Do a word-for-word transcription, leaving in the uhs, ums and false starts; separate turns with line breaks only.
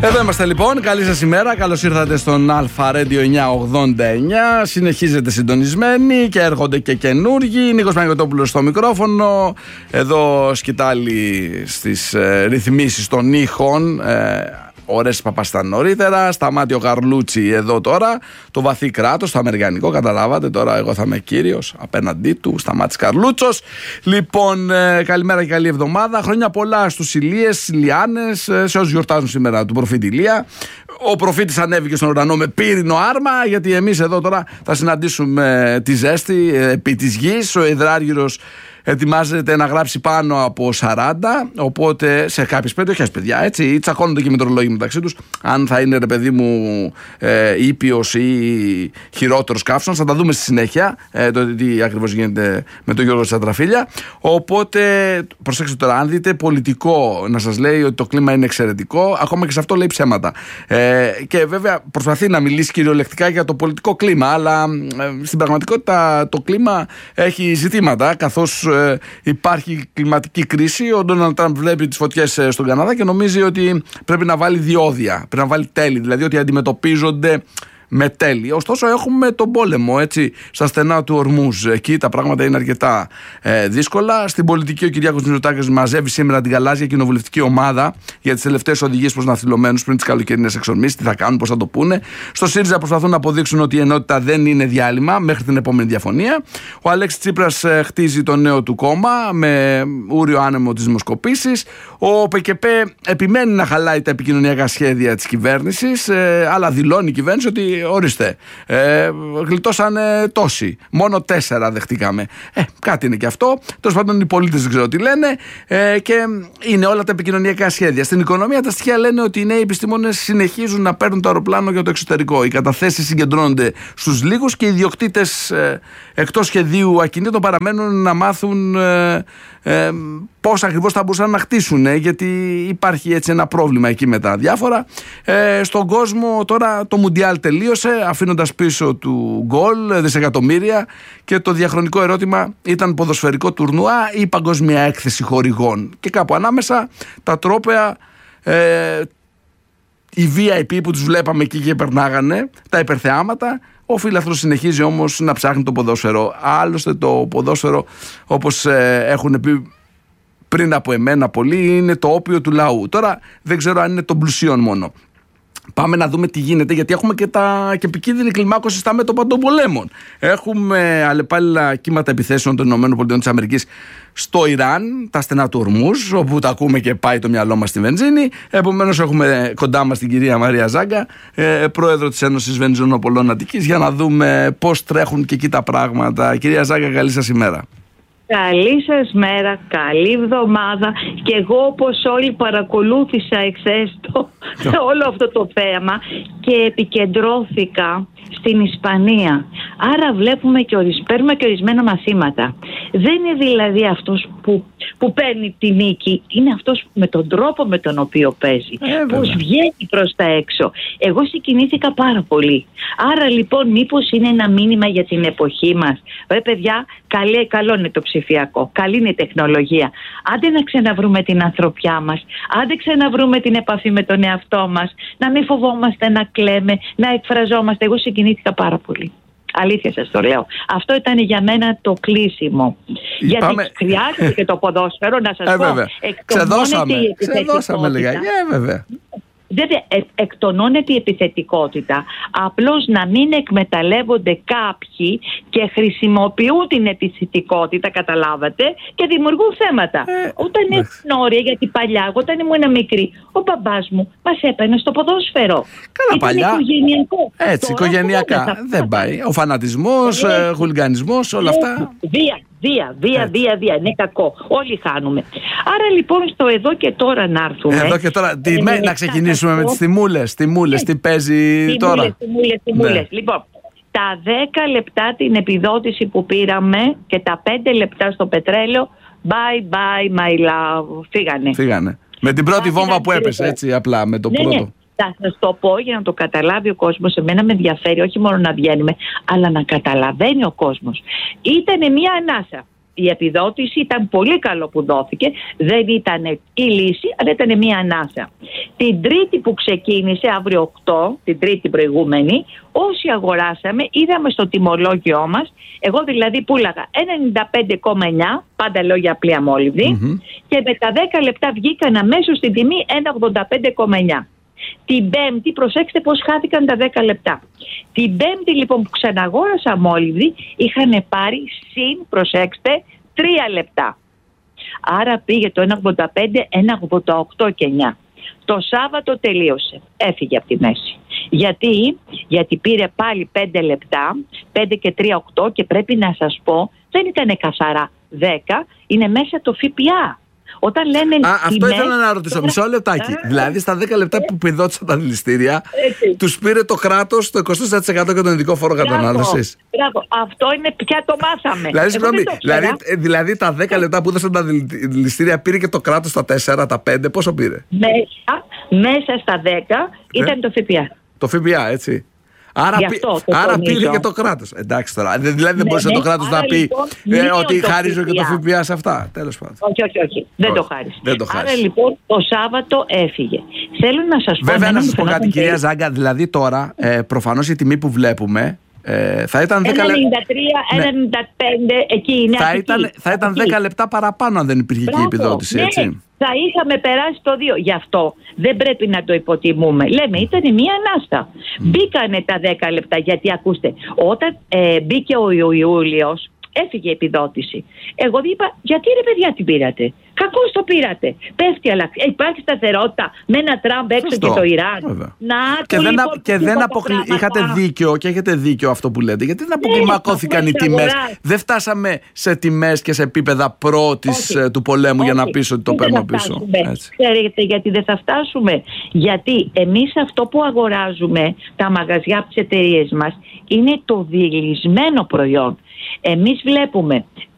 Εδώ είμαστε λοιπόν, καλή σας ημέρα, καλώς ήρθατε στον Αλφα Radio εννιακόσια ογδόντα εννιά. Συνεχίζετε συντονισμένοι και έρχονται και καινούργοι. Νίκος Παναγιωτόπουλος στο μικρόφωνο. Εδώ σκητάλη στις ε, ρυθμίσεις των ήχων. Ε, Ωρές Παπαστά νωρίτερα, Σταμάτη ο Καρλούτσι εδώ τώρα, το βαθύ κράτος, το αμερικανικό, καταλάβατε τώρα, εγώ θα είμαι κύριος απέναντί του, Σταμάτης Καρλούτσος. Λοιπόν, ε, καλημέρα και καλή εβδομάδα, χρόνια πολλά στους Ηλίες, Ηλιάνες, ε, σε όσους γιορτάζουν σήμερα του προφήτη Ηλία. Ο προφήτης ανέβηκε στον ουρανό με πύρινο άρμα, γιατί εμείς εδώ τώρα θα συναντήσουμε τη ζέστη ε, επί της γης. Ο Ιδράργυρος ετοιμάζεται να γράψει πάνω από σαράντα, οπότε σε κάποιες περιοχές, παιδιά, έτσι, τσακώνονται και οι μετρολόγοι μεταξύ τους, αν θα είναι, ρε παιδί μου, ε, ήπιος ή χειρότερος καύσωνας. Θα τα δούμε στη συνέχεια, ε, το τι ακριβώς γίνεται με τον Γιώργο Τσατραφίλια. Οπότε, προσέξτε τώρα, αν δείτε πολιτικό να σας λέει ότι το κλίμα είναι εξαιρετικό, ακόμα και σε αυτό λέει ψέματα. Ε, και βέβαια προσπαθεί να μιλήσει κυριολεκτικά για το πολιτικό κλίμα, αλλά ε, στην πραγματικότητα το κλίμα έχει ζητήματα, καθώς Ε, υπάρχει κλιματική κρίση. Ο Ντόναλντ Τραμπ βλέπει τις φωτιές ε, στον Καναδά και νομίζει ότι πρέπει να βάλει διόδια, πρέπει να βάλει τέλη, δηλαδή ότι αντιμετωπίζονται με τέλη. Ωστόσο έχουμε τον πόλεμο, έτσι, στα στενά του Ορμούζ. Εκεί τα πράγματα είναι αρκετά ε, δύσκολα. Στην πολιτική ο Κυριάκος Μητσοτάκης μαζεύει σήμερα την γαλάζια κοινοβουλευτική ομάδα για τις τελευταίες οδηγίες προς ναυτιλωμένους πριν τις καλοκαιρινές εξορμήσεις. Τι θα κάνουν, πώς θα το πούνε. Στο ΣΥΡΙΖΑ προσπαθούν να αποδείξουν ότι η ενότητα δεν είναι διάλειμμα μέχρι την επόμενη διαφωνία. Ο Αλέξης Τσίπρας ε, χτίζει το νέο του κόμμα με ούριο άνεμο της δημοσκοπήσεις. Ο ΠΚΠ επιμένει να χαλάει τα επικοινωνιακά σχέδια της κυβέρνησης, ε, αλλά δηλώνει η κυβέρνηση ότι ορίστε, ε, γλιτώσανε τόσοι. Μόνο τέσσερα δεχτήκαμε. Ε, κάτι είναι και αυτό. Τέλος πάντων, οι πολίτες δεν ξέρω τι λένε. Ε, και είναι όλα τα επικοινωνιακά σχέδια. Στην οικονομία, τα στοιχεία λένε ότι οι νέοι επιστήμονες συνεχίζουν να παίρνουν το αεροπλάνο για το εξωτερικό. Οι καταθέσεις συγκεντρώνονται στους λίγους και οι ιδιοκτήτες ε, εκτός σχεδίου ακινήτων παραμένουν να μάθουν ε, ε, πώς ακριβώς θα μπορούσαν να χτίσουν, ε, γιατί υπάρχει έτσι ένα πρόβλημα εκεί με τα διάφορα. Ε, στον κόσμο τώρα το Μουντιάλ τελείωσε, αφήνοντας πίσω του γκολ δισεκατομμύρια, και το διαχρονικό ερώτημα ήταν ποδοσφαιρικό τουρνουά ή παγκόσμια έκθεση χορηγών. Και κάπου ανάμεσα τα τρόπαια, ε, οι βι άι πι που τους βλέπαμε εκεί και περνάγανε, τα υπερθεάματα. Ο φίλαθρος συνεχίζει όμως να ψάχνει το ποδόσφαιρο. Άλλωστε το ποδόσφαιρο, όπως ε, έχουν πει πριν από εμένα πολλοί, είναι το όπιο του λαού. Τώρα δεν ξέρω αν είναι των πλουσίων μόνο. Πάμε να δούμε τι γίνεται, γιατί έχουμε και, τα, και επικίνδυνη κλιμάκωση στα μέτωπα των πολέμων. Έχουμε αλλεπάλληλα κύματα επιθέσεων των ΗΠΑ στο Ιράν, τα στενά του Ορμούζ, όπου τα ακούμε και πάει το μυαλό μας στη βενζίνη. Επομένως, έχουμε κοντά μας την κυρία Μαρία Ζάγκα, ε, πρόεδρο της Ένωσης Βενζινοπολών Αττικής, για να δούμε πώς τρέχουν και εκεί τα πράγματα. Κυρία Ζάγκα, καλή σας ημέρα.
Καλή σας μέρα, καλή εβδομάδα. Και εγώ, όπως όλοι, παρακολούθησα εχθές το, όλο αυτό το θέμα και επικεντρώθηκα στην Ισπανία. Άρα βλέπουμε και ορις, παίρνουμε και ορισμένα μαθήματα. Δεν είναι δηλαδή αυτός που, που παίρνει τη νίκη, είναι αυτός με τον τρόπο με τον οποίο παίζει, ε, πώς βγαίνει προς τα έξω. Εγώ συγκινήθηκα πάρα πολύ. Άρα λοιπόν, μήπως είναι ένα μήνυμα για την εποχή μας? Ρε παιδιά, καλέ, καλό είναι το ψηφιακό, καλή είναι η τεχνολογία. Άντε να ξαναβρούμε την ανθρωπιά μας, άντε ξαναβρούμε την επαφή με τον εαυτό μας, να μην φοβόμαστε να κλαίμε, να εκφραζόμαστε. Εγώ συγκινήθηκα πάρα πολύ. Αλήθεια σας το λέω. Αυτό ήταν για μένα το κλείσιμο. Γιατί Πάμε... χρειάζεται και το ποδόσφαιρο, να σας
ε,
πω.
Ξεδώσαμε, ξεδώσαμε λίγα. Ε, βέβαια.
Βέβαια, εκτονώνεται η επιθετικότητα. Απλώς να μην εκμεταλλεύονται κάποιοι και χρησιμοποιούν την επιθετικότητα, καταλάβατε, και δημιουργούν θέματα. Ε, όταν έχουν όρια, γιατί παλιά, όταν ήμουν μικρή, ο μπαμπάς μου μας έπαιρνε στο ποδόσφαιρο.
Καλά, ήταν παλιά.
Οικογενειακό.
Έτσι, τώρα, οικογενειακά. Δεν πάει. Ο φανατισμός, ε, χουλιγανισμός, όλα αυτά.
Βία. Βία, βία, βία, βία. Είναι κακό. Όλοι χάνουμε. Άρα λοιπόν, στο εδώ και τώρα να έρθουμε.
Εδώ και τώρα. Τι, με, να ξεκινήσουμε κακό. με τις τιμούλες. Τιμούλες, τι παίζει τιμούλες, τώρα.
Τιμούλες, τιμούλες. Ναι. Λοιπόν, τα δέκα λεπτά την επιδότηση που πήραμε και τα πέντε λεπτά στο πετρέλαιο, bye bye my love. Φύγανε.
Φύγανε. Με την πρώτη βόμβα που έπεσε, έτσι απλά, με το ναι, πρώτο. Ναι.
Θα σας το πω για να το καταλάβει ο κόσμος. Εμένα με ενδιαφέρει όχι μόνο να βγαίνουμε, αλλά να καταλαβαίνει ο κόσμος. Ήτανε μια ανάσα. Η επιδότηση ήταν πολύ καλό που δόθηκε. Δεν ήταν η λύση, αλλά ήταν μια ανάσα. Την Τρίτη που ξεκίνησε, αύριο οκτώ, την Τρίτη προηγούμενη, όσοι αγοράσαμε, είδαμε στο τιμολόγιό μας, εγώ δηλαδή πούλαγα ενενήντα πέντε κόμμα εννιά, πάντα λέω για απλή αμόλυβδη, mm-hmm. και με τα δέκα λεπτά βγήκαν αμέσως στην τιμή ένα ογδόντα πέντε κόμμα εννιά. Την Πέμπτη, προσέξτε πώς χάθηκαν τα δέκα λεπτά. Την Πέμπτη λοιπόν που ξαναγόρασα αμόλυβδη, είχαν πάρει συν, προσέξτε, τρία λεπτά. Άρα πήγε το ένα ογδόντα πέντε, ένα ογδόντα οκτώ και εννιά. Το Σάββατο τελείωσε, έφυγε από τη μέση. Γιατί, γιατί πήρε πάλι πέντε λεπτά, πέντε και τρία, οκτώ, και πρέπει να σας πω, δεν ήταν καθαρά δέκα, είναι μέσα το ΦΠΑ. Όταν λένε
Α, αυτό ήθελα να ρωτήσω, μισό λεπτάκι. Α, δηλαδή στα δέκα λεπτά που πηδόντουσαν τα δηληστήρια, τους πήρε το κράτος το είκοσι τέσσερα τοις εκατό και τον ειδικό φόρο κατανάλωσης.
Μπράβο, αυτό είναι πια το μάθαμε.
Δηλαδή, συγγνώμη, δηλαδή, δηλαδή τα δέκα λεπτά που έδωσαν τα δηληστήρια πήρε και το κράτος τα τέσσερα, τα πέντε, πόσο πήρε?
Μέσα, μέσα στα δέκα ήταν το ΦΠΑ.
Το ΦΠΑ, έτσι. Άρα, πή, άρα πήρε και το κράτος. Εντάξει τώρα. Δηλαδή δεν ναι, μπορούσε ναι, το κράτος να πει λοιπόν, ε, ότι χάριζε και το ΦΠΑ σε αυτά. Τέλος πάντων.
Όχι, όχι, όχι. Δεν όχι. το χάρισε.
Δεν το
άρα λοιπόν το Σάββατο έφυγε. Θέλω να σας πω.
Βέβαια, να σας πω κάτι, κυρία Ζάγκα. Δηλαδή τώρα ε, προφανώς η τιμή που βλέπουμε ε, θα ήταν δέκα λεπτά.
ενενήντα τρία, ενενήντα πέντε, ναι. εκεί είναι.
Θα ήταν, θα ήταν δέκα λεπτά παραπάνω αν δεν υπήρχε και η επιδότηση.
Ναι.
Έτσι.
Θα είχαμε περάσει το δύο. Γι' αυτό δεν πρέπει να το υποτιμούμε. Λέμε, ήταν μία ανάστα. Mm. Μπήκανε τα δέκα λεπτά. Γιατί ακούστε, όταν ε, μπήκε ο Ιούλιος, έφυγε η επιδότηση. Εγώ είπα, γιατί ρε παιδιά την πήρατε? Κακώς το πήρατε. Πέφτει, αλλά ε, υπάρχει σταθερότητα με ένα Τραμπ έξω Φωστό. και το Ιράν. Να,
και δεν, λοιπόν, και δεν αποκλει... είχατε δίκιο και έχετε δίκιο αυτό που λέτε. Γιατί δεν αποκλιμακώθηκαν οι τιμές. Δεν φτάσαμε σε τιμές και σε επίπεδα πρώτης του πολέμου Όχι. για να πεις ότι το παίρνω πίσω.
Ξέρετε γιατί δεν θα φτάσουμε? Γιατί εμείς αυτό που αγοράζουμε τα μαγαζιά από τις εταιρείες μας είναι το διελυσμένο προϊόν. Εμείς βλέπουμε